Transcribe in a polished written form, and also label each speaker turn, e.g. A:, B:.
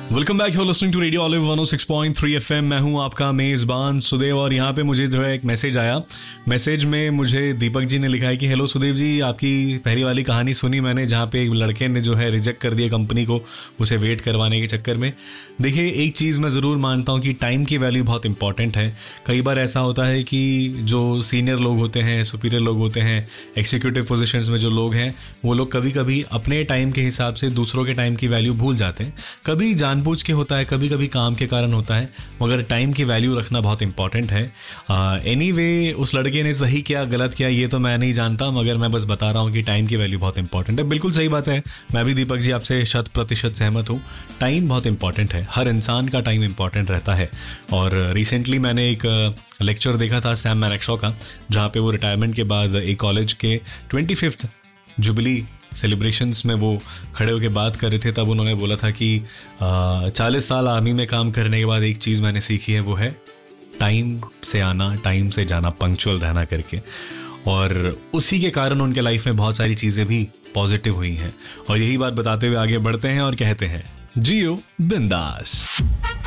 A: Welcome back, you are listening to radio olive 106.3 FM। मैं हूं आपका मेज़बान सुदेव और यहाँ पे मुझे जो है एक मैसेज आया। मैसेज में मुझे दीपक जी ने लिखा है कि हेलो सुदेव जी, आपकी पहली वाली कहानी सुनी मैंने जहाँ पे एक लड़के ने जो है रिजेक्ट कर दिया कंपनी को उसे वेट करवाने के चक्कर में। देखिए, एक चीज़ मैं ज़रूर मानता हूँ कि टाइम की वैल्यू बहुत इंपॉर्टेंट है। कई बार ऐसा होता है कि जो सीनियर लोग होते हैं, सुपीरियर लोग होते हैं, एग्जीक्यूटिव पोजीशंस में जो लोग हैं, वो लोग कभी कभी अपने टाइम के हिसाब से दूसरों के टाइम की वैल्यू भूल जाते हैं। कभी जानबूझ के होता है, कभी कभी काम के कारण होता है, मगर टाइम की वैल्यू रखना बहुत इंपॉर्टेंट है। एनीवे, उस लड़के ने सही किया गलत किया ये तो मैं नहीं जानता, मगर मैं बस बता रहा हूँ कि टाइम की वैल्यू बहुत इंपॉर्टेंट है। बिल्कुल सही बात है, मैं भी दीपक जी आपसे 100% सहमत हूँ। टाइम बहुत इंपॉर्टेंट है, हर इंसान का टाइम इंपॉर्टेंट रहता है। और रिसेंटली मैंने एक लेक्चर देखा था सैम मैनेक्शॉ का, जहाँ पे वो रिटायरमेंट के बाद एक कॉलेज के 25th जुबली सेलिब्रेशंस में वो खड़े होकर बात कर रहे थे। तब उन्होंने बोला था कि 40 साल आर्मी में काम करने के बाद एक चीज़ मैंने सीखी है, वो है टाइम से आना, टाइम से जाना, पंक्चुअल रहना करके। और उसी के कारण उनके लाइफ में बहुत सारी चीज़ें भी पॉजिटिव हुई हैं। और यही बात बताते हुए आगे बढ़ते हैं और कहते हैं, जियो बिंदास।